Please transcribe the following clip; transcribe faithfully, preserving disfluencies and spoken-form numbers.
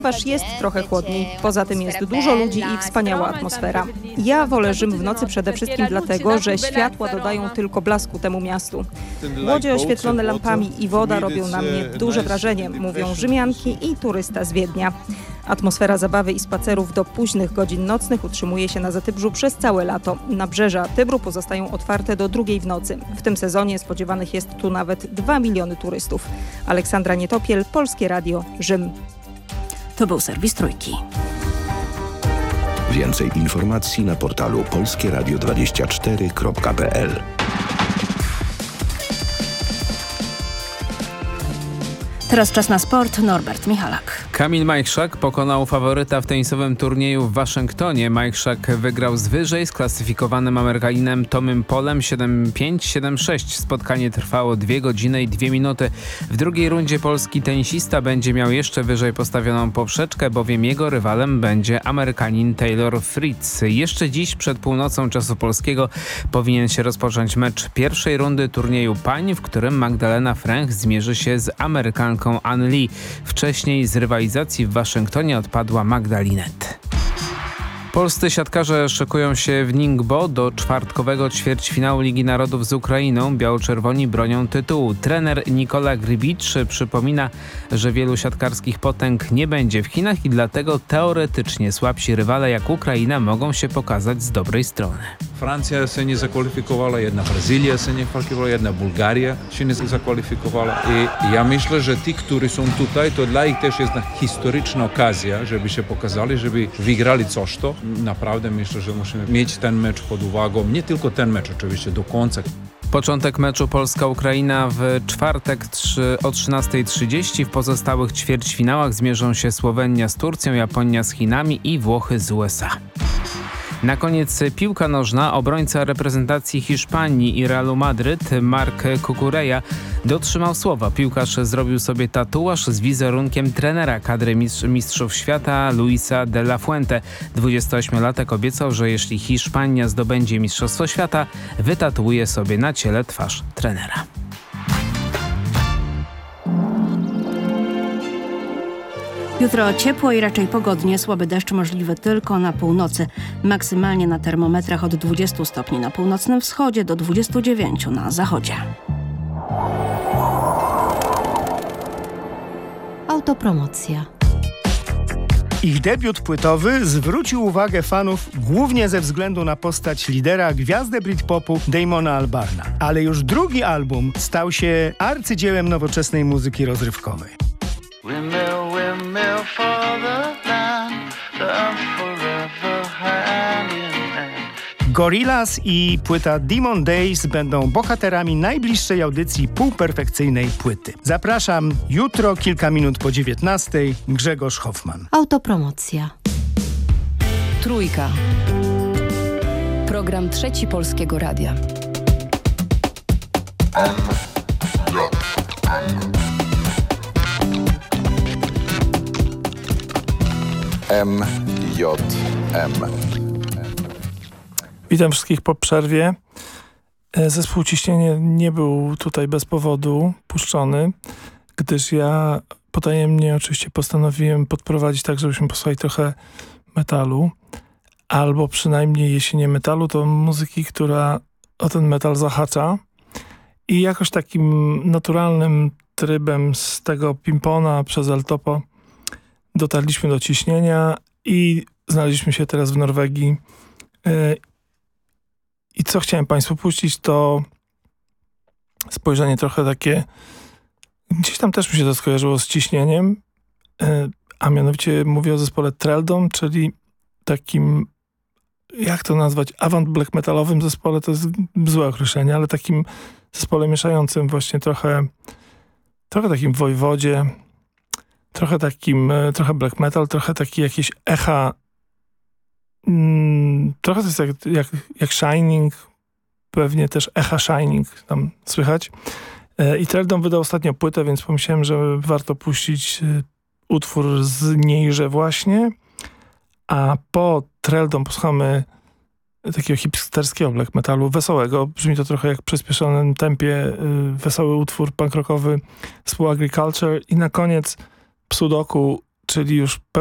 Ponieważ jest trochę chłodniej, poza tym jest dużo ludzi i wspaniała atmosfera. Ja wolę Rzym w nocy przede wszystkim dlatego, że światła dodają tylko blasku temu miastu. Łodzie oświetlone lampami i woda robią na mnie duże wrażenie, mówią Rzymianki i turysta z Wiednia. Atmosfera zabawy i spacerów do późnych godzin nocnych utrzymuje się na Zatybrzu przez całe lato. Nabrzeża Tybru pozostają otwarte do drugiej w nocy. W tym sezonie spodziewanych jest tu nawet dwa miliony turystów. Aleksandra Nietopiel, Polskie Radio, Rzym. To był serwis Trójki. Więcej informacji na portalu polskie radio dwadzieścia cztery kropka p l. Teraz czas na sport. Norbert Michalak. Kamil Majchrzak pokonał faworyta w tenisowym turnieju w Waszyngtonie. Majchrzak wygrał z wyżej sklasyfikowanym Amerykaninem Tomym Polem siedem pięć siedem sześć. Spotkanie trwało dwie godziny i dwie minuty. W drugiej rundzie polski tenisista będzie miał jeszcze wyżej postawioną poprzeczkę, bowiem jego rywalem będzie Amerykanin Taylor Fritz. Jeszcze dziś przed północą czasu polskiego powinien się rozpocząć mecz pierwszej rundy turnieju pań, w którym Magdalena Fręch zmierzy się z Amerykanką Ann Lee. Wcześniej z rywalizacji w Waszyngtonie odpadła Magda Linette. Polscy siatkarze szykują się w Ningbo do czwartkowego ćwierćfinału Ligi Narodów z Ukrainą. Biało-czerwoni bronią tytułu. Trener Nikola Grybicz przypomina, że wielu siatkarskich potęg nie będzie w Chinach i dlatego teoretycznie słabsi rywale jak Ukraina mogą się pokazać z dobrej strony. Francja się nie zakwalifikowała, jedna Brazylia się nie kwalifikowała, jedna Bułgaria się nie zakwalifikowała. I ja myślę, że ci, którzy są tutaj, to dla nich też jest historyczna okazja, żeby się pokazali, żeby wygrali coś to. Naprawdę myślę, że musimy mieć ten mecz pod uwagą, nie tylko ten mecz oczywiście, do końca. Początek meczu Polska-Ukraina w czwartek o trzynastej trzydzieści. W pozostałych ćwierćfinałach zmierzą się Słowenia z Turcją, Japonia z Chinami i Włochy z U S A. Na koniec piłka nożna. Obrońca reprezentacji Hiszpanii i Realu Madryt Marc Cucurella dotrzymał słowa. Piłkarz zrobił sobie tatuaż z wizerunkiem trenera kadry mistrzów świata Luisa de la Fuente. dwudziestoośmiolatek obiecał, że jeśli Hiszpania zdobędzie mistrzostwo świata, wytatuuje sobie na ciele twarz trenera. Jutro ciepło i raczej pogodnie, słaby deszcz możliwy tylko na północy. Maksymalnie na termometrach od dwudziestu stopni na północnym wschodzie do dwudziestu dziewięciu na zachodzie. Autopromocja. Ich debiut płytowy zwrócił uwagę fanów głównie ze względu na postać lidera gwiazdy Britpopu Damona Albarna. Ale już drugi album stał się arcydziełem nowoczesnej muzyki rozrywkowej. Windmill, windmill for the land, the forever hand in hand. Gorillaz i płyta Demon Days będą bohaterami najbliższej audycji półperfekcyjnej płyty. Zapraszam jutro, kilka minut po dziewiętnastej. Grzegorz Hoffman. Autopromocja. Trójka. Program Trzeci Polskiego Radia. M J M. Witam wszystkich po przerwie. Zespół Ciśnienie nie był tutaj bez powodu puszczony, gdyż ja potajemnie oczywiście postanowiłem podprowadzić tak, żebyśmy posłuchali trochę metalu, albo przynajmniej jeśli nie metalu, to muzyki, która o ten metal zahacza. I jakoś takim naturalnym trybem z tego Pimpona przez Eltopo dotarliśmy do Ciśnienia i znaleźliśmy się teraz w Norwegii. I co chciałem Państwu puścić, to spojrzenie trochę takie, gdzieś tam też mi się to skojarzyło z Ciśnieniem, a mianowicie mówię o zespole Treldom, czyli takim, jak to nazwać, avant black metalowym zespole, to jest złe określenie, ale takim zespole mieszającym właśnie trochę, trochę takim Wojwodzie, trochę takim, trochę black metal, trochę takie jakieś echa, mm, trochę to jest jak, jak, jak Shining, pewnie też echa Shining tam słychać. E, I Treldom wydał ostatnio płytę, więc pomyślałem, że warto puścić e, utwór z niejże właśnie, a po Treldom posłuchamy takiego hipsterskiego black metalu, wesołego. Brzmi to trochę jak w przyspieszonym tempie, e, wesoły utwór punk rockowy z Agriculture i na koniec Psudoku, czyli już